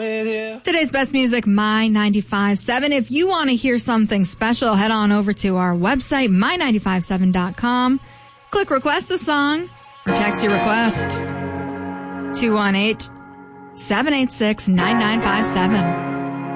with you. Today's best music, My 95.7. If you want to hear something special, head on over to our website, my957.com. Click request a song or text your request. 218-786-9957.